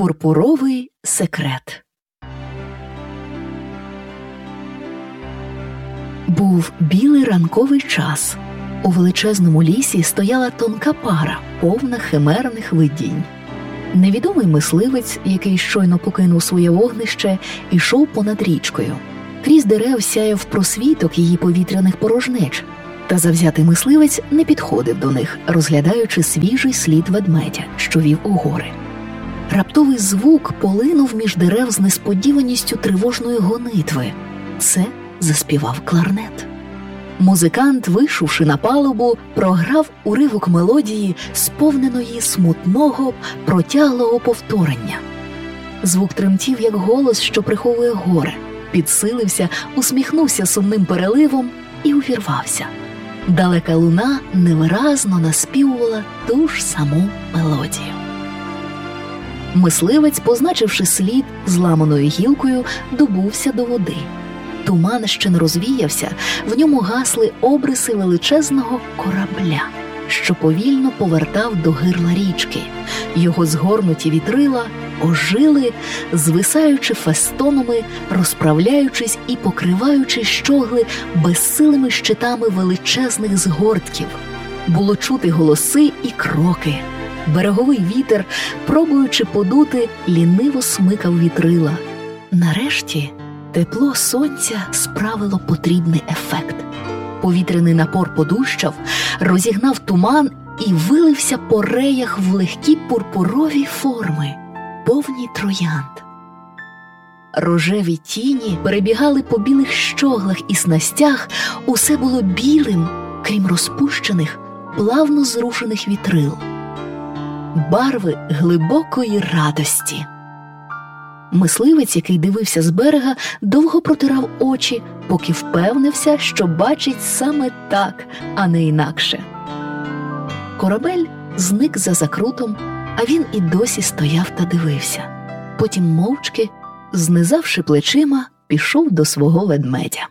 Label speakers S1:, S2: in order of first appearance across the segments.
S1: Пурпуровий секрет. Був білий ранковий час. У величезному лісі стояла тонка пара, повна химерних видінь. Невідомий мисливець, який щойно покинув своє вогнище, ішов понад річкою. Крізь дерев сяяв просвіток її повітряних порожнеч, та завзятий мисливець не підходив до них, розглядаючи свіжий слід ведмедя, що вів у гори. Раптовий звук полинув між дерев з несподіваністю тривожної гонитви. Це заспівав кларнет. Музикант, вийшовши на палубу, програв уривок мелодії, сповненої смутного, протяглого повторення. Звук тремтів, як голос, що приховує горе, підсилився, усміхнувся сумним переливом і увірвався. Далека луна невиразно наспівувала ту ж саму мелодію. Мисливець, позначивши слід зламаною гілкою, добувся до води. Туман ще не розвіявся, в ньому гасли обриси величезного корабля, що повільно повертав до гирла річки. Його згорнуті вітрила ожили, звисаючи фестонами, розправляючись і покриваючи щогли безсилими щитами величезних згортків. Було чути голоси і кроки. Береговий вітер, пробуючи подути, ліниво смикав вітрила. Нарешті тепло сонця справило потрібний ефект. Повітряний напор подущав, розігнав туман і вилився по реях в легкі пурпурові форми, повні троянд. Рожеві тіні перебігали по білих щоглах і снастях, усе було білим, крім розпущених, плавно зрушених вітрил. Барви глибокої радості. Мисливець, який дивився з берега, довго протирав очі, поки впевнився, що бачить саме так, а не інакше. Корабель зник за закрутом, а він і досі стояв та дивився. Потім мовчки, знизавши плечима, пішов до свого ведмедя.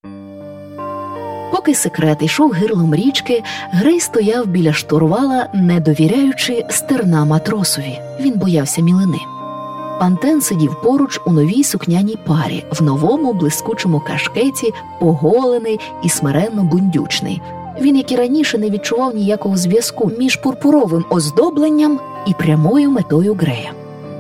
S1: Поки секрет йшов гирлом річки, Грей стояв біля штурвала, не довіряючи стерна матросові. Він боявся мілини. Пантен сидів поруч у новій сукняній парі, в новому блискучому кашкеті, поголений і смиренно бундючний. Він, як і раніше, не відчував ніякого зв'язку між пурпуровим оздобленням і прямою метою Грея.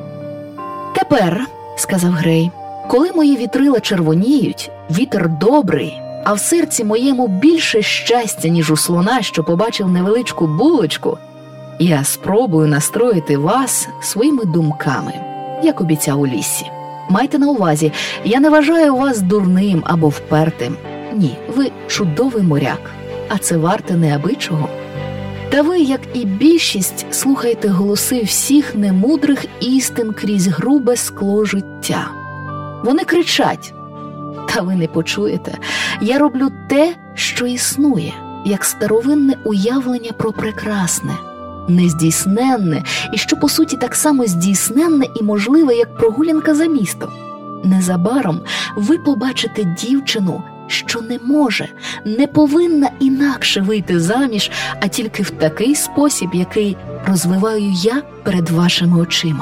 S1: «Тепер, – сказав Грей, – коли мої вітрила червоніють, вітер добрий, а в серці моєму більше щастя, ніж у слона, що побачив невеличку булочку, я спробую настроїти вас своїми думками, як обіцяв у лісі. Майте на увазі, я не вважаю вас дурним або впертим. Ні, ви чудовий моряк, а це варте неабичого. Та ви, як і більшість, слухаєте голоси всіх немудрих істин крізь грубе скло життя. Вони кричать, та ви не почуєте. Я роблю те, що існує, як старовинне уявлення про прекрасне, нездійсненне, і що, по суті, так само здійсненне і можливе, як прогулянка за містом. Незабаром ви побачите дівчину, що не може, не повинна інакше вийти заміж, а тільки в такий спосіб, який розвиваю я перед вашими очима».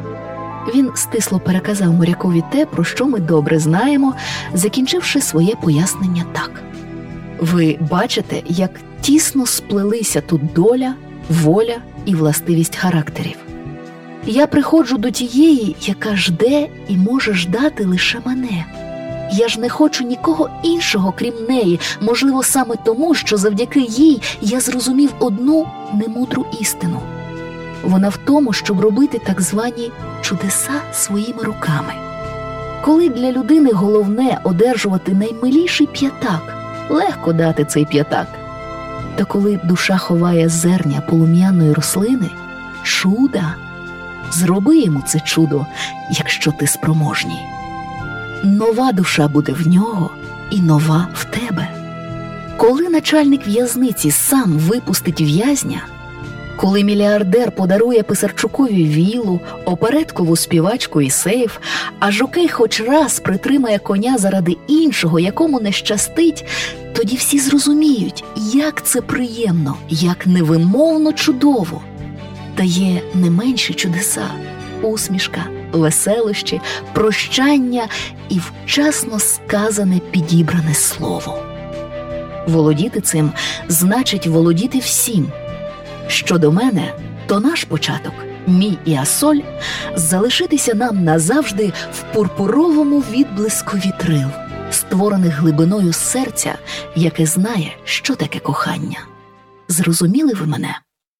S1: Він стисло переказав морякові те, про що ми добре знаємо, закінчивши своє пояснення так. «Ви бачите, як тісно сплелися тут доля, воля і властивість характерів. Я приходжу до тієї, яка жде і може ждати лише мене. Я ж не хочу нікого іншого, крім неї, можливо, саме тому, що завдяки їй я зрозумів одну немудру істину. Вона в тому, щоб робити так звані чудеса своїми руками. Коли для людини головне одержувати наймиліший п'ятак, легко дати цей п'ятак. Та коли душа ховає зерня полум'яної рослини, чуда, зроби йому це чудо, якщо ти спроможній. Нова душа буде в нього і нова в тебе. Коли начальник в'язниці сам випустить в'язня, коли мільярдер подарує Писарчукові віллу, опереткову співачку і сейф, а жокей хоч раз притримає коня заради іншого, якому не щастить, тоді всі зрозуміють, як це приємно, як невимовно чудово. Та є не менші чудеса, усмішка, веселощі, прощання і вчасно сказане підібране слово. Володіти цим значить володіти всім. Щодо мене, то наш початок, мій і Асоль, залишитися нам назавжди в пурпуровому відблиску вітрил, створених глибиною серця, яке знає, що таке кохання. Зрозуміли ви мене?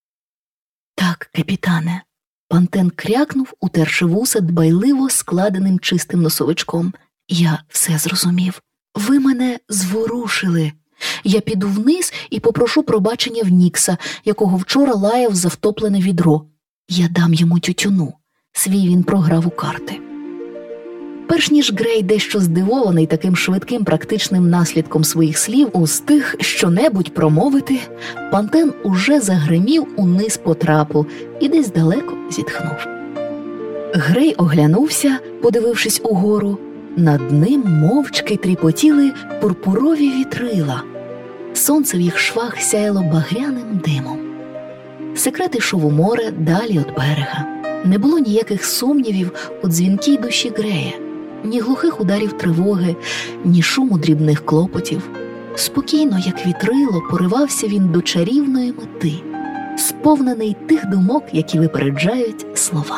S1: Так, капітане. Пантен крякнув, утерши вуса дбайливо складеним чистим носовичком. Я все зрозумів. Ви мене зворушили. Я піду вниз і попрошу пробачення в Нікса, якого вчора лаяв за втоплене відро. Я дам йому тютюну. Свій він програв у карти. Перш ніж Грей, дещо здивований таким швидким практичним наслідком своїх слів, устиг щонебудь промовити, Пантен уже загримів униз по трапу і десь далеко зітхнув. Грей оглянувся, подивившись угору. Над ним мовчки тріпотіли пурпурові вітрила. Сонце в їх швах сяяло багряним димом. Секрет ішов у море далі від берега. Не було ніяких сумнівів у дзвінкій душі Грея, ні глухих ударів тривоги, ні шуму дрібних клопотів. Спокійно, як вітрило, поривався він до чарівної мети, сповнений тих думок, які випереджають слова.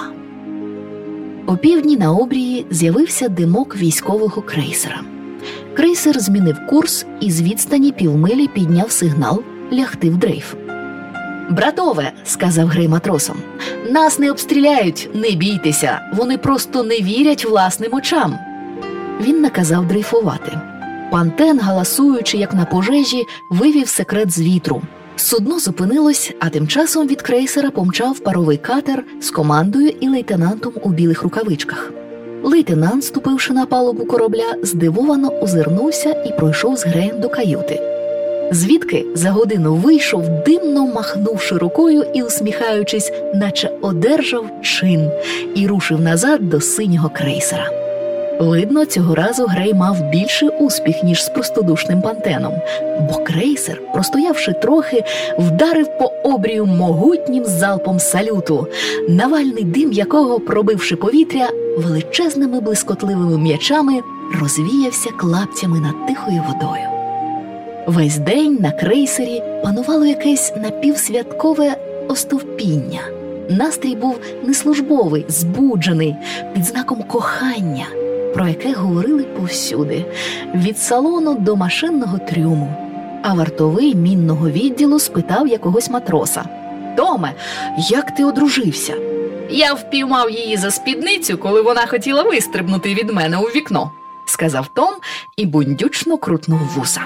S1: Опівдні на обрії з'явився димок військового крейсера. Крейсер змінив курс і з відстані півмилі підняв сигнал лягти в дрейф. «Братове», – сказав Грей матросам, – «нас не обстріляють, не бійтеся, вони просто не вірять власним очам». Він наказав дрейфувати. Пантен, галасуючи, як на пожежі, вивів секрет з вітру. Судно зупинилось, а тим часом від крейсера помчав паровий катер з командою і лейтенантом у білих рукавичках. Лейтенант, ступивши на палубу корабля, здивовано озирнувся і пройшов з Греєм до каюти. Звідки за годину вийшов, димно махнувши рукою і усміхаючись, наче одержав чин, і рушив назад до синього крейсера. Видно, цього разу Грей мав більший успіх, ніж з простодушним Пантеном, бо крейсер, простоявши трохи, вдарив по обрію могутнім залпом салюту, навальний дим якого, пробивши повітря, величезними блискотливими м'ячами розвіявся клаптями над тихою водою. Весь день на крейсері панувало якесь напівсвяткове остовпіння. Настрій був не службовий, збуджений, під знаком кохання, про яке говорили повсюди, від салону до машинного трюму. А вартовий мінного відділу спитав якогось матроса: «Томе, як ти одружився?» «Я впіймав її за спідницю, коли вона хотіла вистрибнути від мене у вікно», – сказав Том і бундючно крутнув вуса.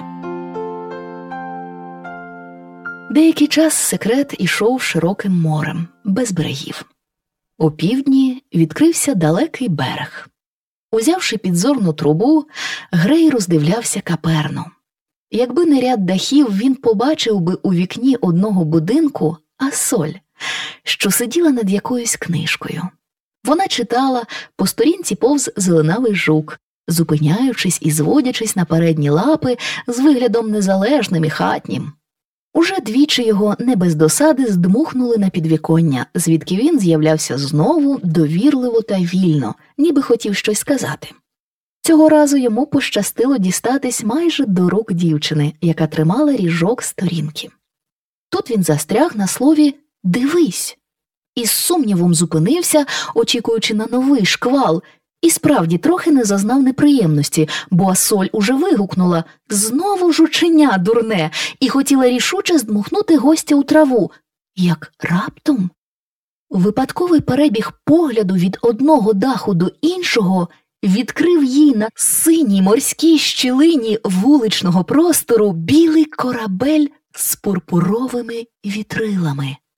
S1: Деякий час секрет ішов широким морем, без берегів. Опівдні відкрився далекий берег. Узявши підзорну трубу, Грей роздивлявся Каперну. Якби не ряд дахів, він побачив би у вікні одного будинку Асоль, що сиділа над якоюсь книжкою. Вона читала, по сторінці повз зеленавий жук, зупиняючись і зводячись на передні лапи з виглядом незалежним і хатнім. Уже двічі його не без досади здмухнули на підвіконня, звідки він з'являвся знову довірливо та вільно, ніби хотів щось сказати. Цього разу йому пощастило дістатись майже до рук дівчини, яка тримала ріжок сторінки. Тут він застряг на слові «дивись» і з сумнівом зупинився, очікуючи на новий шквал, і справді трохи не зазнав неприємності, бо Асоль уже вигукнула «Знову жученя дурне!» і хотіла рішуче здмухнути гостя у траву. Як раптом випадковий перебіг погляду від одного даху до іншого відкрив їй на синій морській щілині вуличного простору білий корабель з пурпуровими вітрилами.